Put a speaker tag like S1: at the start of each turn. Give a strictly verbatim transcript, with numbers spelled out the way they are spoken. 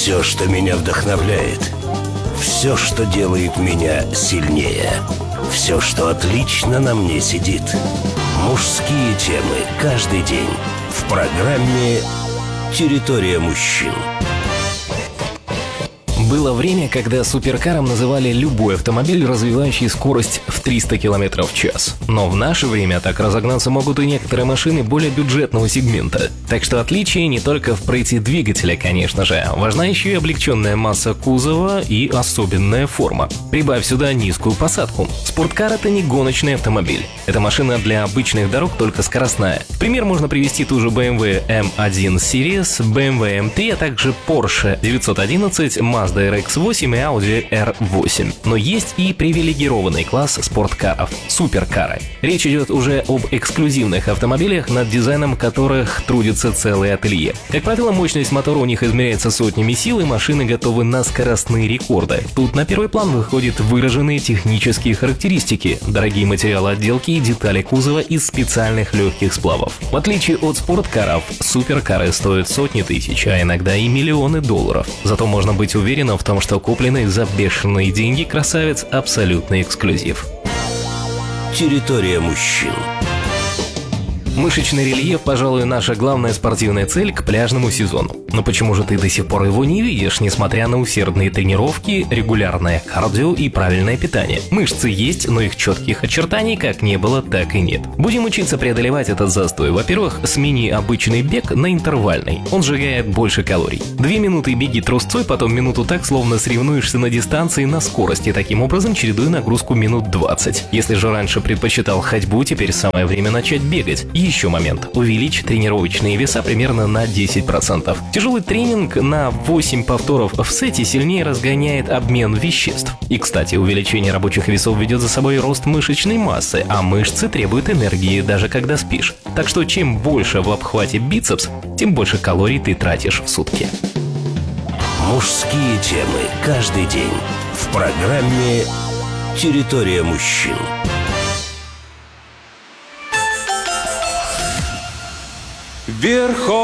S1: Все, что меня вдохновляет, все, что делает меня сильнее, все, что отлично на мне сидит. Мужские темы каждый день в программе «Территория мужчин».
S2: Было время, когда суперкаром называли любой автомобиль, развивающий скорость в триста километров в час. Но в наше время так разогнаться могут и некоторые машины более бюджетного сегмента. Так что отличие не только в пройти двигателя, конечно же. Важна еще и облегченная масса кузова и особенная форма. Прибавь сюда низкую посадку. Спорткар — это не гоночный автомобиль. Это машина для обычных дорог, только скоростная. В пример можно привести ту же бэ эм вэ эм один Series, бэ эм вэ эм три, а также Porsche девятьсот одиннадцать, Mazda эр икс восемь и Audi эр восемь. Но есть и привилегированный класс спорткаров – суперкары. Речь идет уже об эксклюзивных автомобилях, над дизайном которых трудится целое ателье. Как правило, мощность мотора у них измеряется сотнями сил, и машины готовы на скоростные рекорды. Тут на первый план выходят выраженные технические характеристики, дорогие материалы отделки и детали кузова из специальных легких сплавов. В отличие от спорткаров, суперкары стоят сотни тысяч, а иногда и миллионы долларов. Зато можно быть уверен в том, что купленный за бешеные деньги красавец — абсолютный эксклюзив.
S1: Территория мужчин.
S2: Мышечный рельеф, пожалуй, наша главная спортивная цель к пляжному сезону. Но почему же ты до сих пор его не видишь, несмотря на усердные тренировки, регулярное кардио и правильное питание? Мышцы есть, но их четких очертаний как не было, так и нет. Будем учиться преодолевать этот застой. Во-первых, смени обычный бег на интервальный. Он сжигает больше калорий. Две минуты беги трусцой, потом минуту так, словно соревнуешься на дистанции на скорости, таким образом чередуя нагрузку минут двадцать. Если же раньше предпочитал ходьбу, теперь самое время начать бегать. Еще момент. Увеличь тренировочные веса примерно на десять процентов. Тяжелый тренинг на восемь повторов в сете сильнее разгоняет обмен веществ. И, кстати, увеличение рабочих весов ведет за собой рост мышечной массы, а мышцы требуют энергии даже когда спишь. Так что чем больше в обхвате бицепс, тем больше калорий ты тратишь в сутки.
S1: Мужские темы каждый день в программе «Территория мужчин».
S3: Верхом